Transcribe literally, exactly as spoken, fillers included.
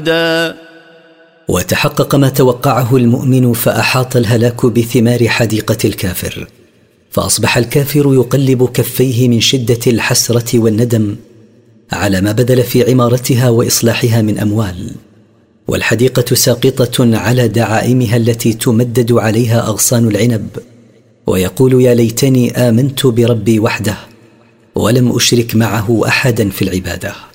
وتحقق ما توقعه المؤمن، فأحاط الهلاك بثمار حديقة الكافر، فأصبح الكافر يقلب كفيه من شدة الحسرة والندم على ما بذل في عمارتها وإصلاحها من أموال، والحديقة ساقطة على دعائمها التي تمدد عليها أغصان العنب، ويقول: يا ليتني آمنت بربي وحده ولم أشرك معه أحدا في العبادة.